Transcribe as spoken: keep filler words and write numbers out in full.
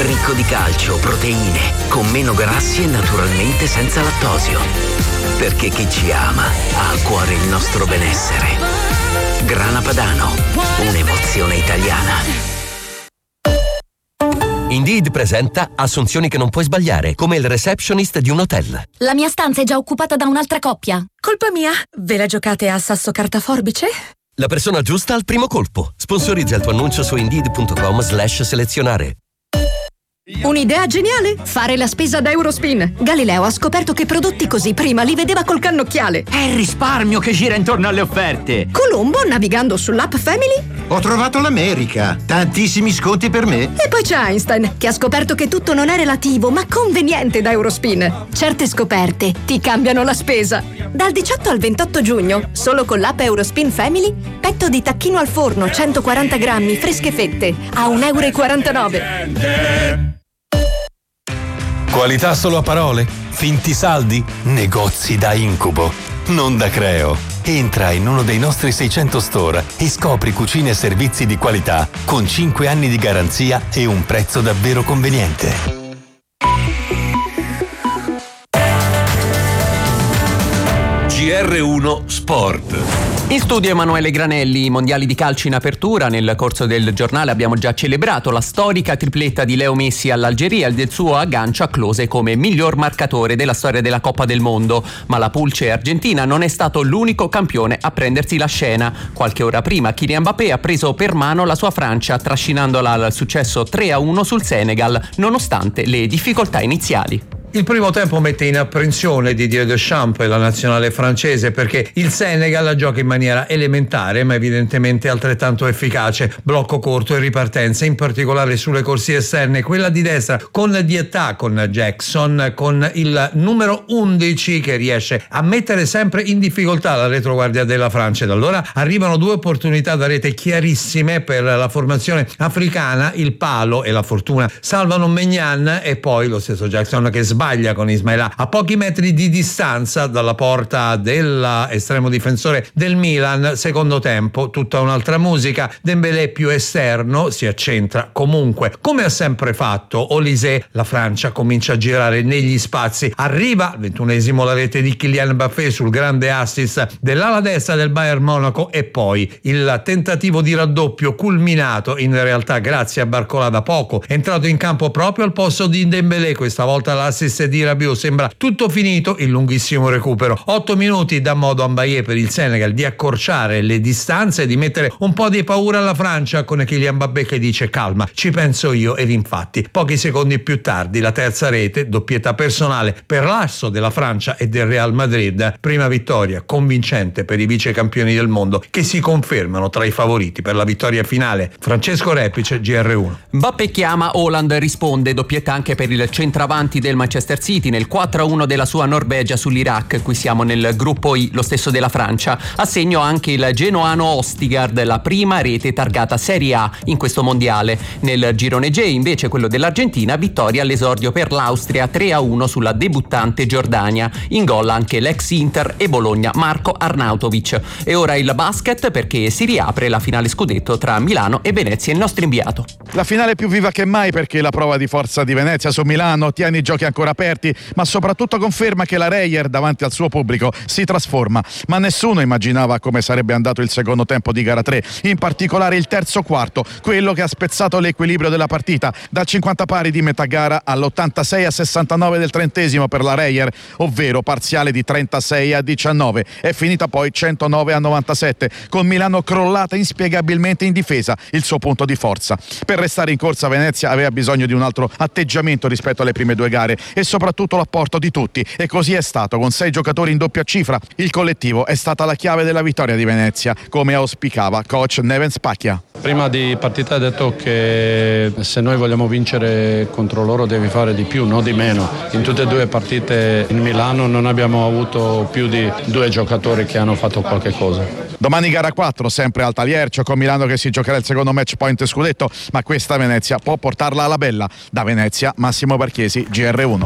ricco di calcio, proteine, con meno grassi e naturalmente senza lattosio. Perché chi ci ama ha a cuore il nostro benessere. Grana Padano, un'emozione italiana. Indeed presenta assunzioni che non puoi sbagliare, come il receptionist di un hotel. La mia stanza è già occupata da un'altra coppia. Colpa mia? Ve la giocate a sasso carta forbice? La persona giusta al primo colpo. Sponsorizza il tuo annuncio su indeed.com slash selezionare. Un'idea geniale? Fare la spesa da Eurospin. Galileo ha scoperto che prodotti così prima li vedeva col cannocchiale. È il risparmio che gira intorno alle offerte. Colombo, navigando sull'app Family, ho trovato l'America. Tantissimi sconti per me. E poi c'è Einstein, che ha scoperto che tutto non è relativo, ma conveniente da Eurospin. Certe scoperte ti cambiano la spesa. Dal diciotto al ventotto giugno, solo con l'app Eurospin Family, petto di tacchino al forno centoquaranta grammi, fresche fette, a un euro e quarantanove. Qualità solo a parole? Finti saldi? Negozi da incubo, non da Creo. Entra in uno dei nostri seicento store e scopri cucine e servizi di qualità con cinque anni di garanzia e un prezzo davvero conveniente. G R uno Sport. In studio Emanuele Granelli. I mondiali di calcio in apertura. Nel corso del giornale abbiamo già celebrato la storica tripletta di Leo Messi all'Algeria e del suo aggancio a Klose come miglior marcatore della storia della Coppa del Mondo. Ma la Pulce argentina non è stato l'unico campione a prendersi la scena. Qualche ora prima Kylian Mbappé ha preso per mano la sua Francia, trascinandola al successo tre a uno sul Senegal, nonostante le difficoltà iniziali. Il primo tempo mette in apprensione Didier Deschamps e la nazionale francese, perché il Senegal gioca in maniera elementare ma evidentemente altrettanto efficace, blocco corto e ripartenza, in particolare sulle corsie esterne, quella di destra con Dietà, con Jackson, con il numero undici che riesce a mettere sempre in difficoltà la retroguardia della Francia. Da allora arrivano due opportunità da rete chiarissime per la formazione africana, il palo e la fortuna salvano Maignan e poi lo stesso Jackson che sbaglia sbaglia con Ismaila a pochi metri di distanza dalla porta dell'estremo difensore del Milan. Secondo tempo tutta un'altra musica, Dembélé più esterno, si accentra comunque come ha sempre fatto Olise, la Francia comincia a girare negli spazi, arriva al ventunesimo la rete di Kylian Mbappé sul grande assist dell'ala destra del Bayern Monaco e poi il tentativo di raddoppio culminato in realtà grazie a Barcola, da poco entrato in campo proprio al posto di Dembélé, questa volta l'assist di Rabiot. Sembra tutto finito, il lunghissimo recupero, otto minuti dà modo a Mbappé per il Senegal di accorciare le distanze e di mettere un po' di paura alla Francia, con Kylian Mbappé che dice calma, ci penso io, ed infatti pochi secondi più tardi la terza rete, doppietà personale per l'asso della Francia e del Real Madrid, prima vittoria convincente per i vice campioni del mondo che si confermano tra i favoriti per la vittoria finale. Francesco Repice, G R uno. Mbappé chiama, Haaland risponde, doppietà anche per il centravanti del Manchester City nel quattro a uno della sua Norvegia sull'Iraq. Qui siamo nel gruppo I, lo stesso della Francia. A segno anche il genoano Ostigard, la prima rete targata Serie A in questo mondiale. Nel girone J invece, quello dell'Argentina, vittoria all'esordio per l'Austria tre a uno sulla debuttante Giordania. In gol anche l'ex Inter e Bologna Marco Arnautovic. E ora il basket, perché si riapre la finale scudetto tra Milano e Venezia. Il nostro inviato. La finale più viva che mai, perché la prova di forza di Venezia su Milano tiene i giochi ancora aperti, ma soprattutto conferma che la Reyer davanti al suo pubblico si trasforma. Ma nessuno immaginava come sarebbe andato il secondo tempo di gara tre, in particolare il terzo quarto, quello che ha spezzato l'equilibrio della partita dal cinquanta pari di metà gara all'ottantasei a sessantanove del trentesimo per la Reyer, ovvero parziale di trentasei a diciannove. È finita poi centonove a novantasette, con Milano crollata inspiegabilmente in difesa, il suo punto di forza. Per restare in corsa Venezia aveva bisogno di un altro atteggiamento rispetto alle prime due gare e soprattutto l'apporto di tutti, e così è stato, con sei giocatori in doppia cifra. Il collettivo è stata la chiave della vittoria di Venezia, come auspicava coach Neven Spacchia. Prima di partita hai detto che se noi vogliamo vincere contro loro devi fare di più, non di meno. In tutte e due partite in Milano non abbiamo avuto più di due giocatori che hanno fatto qualche cosa. Domani gara quattro, sempre al Taliercio, con Milano che si giocherà il secondo match point scudetto, ma questa Venezia può portarla alla bella. Da Venezia, Massimo Barchiesi, G R uno.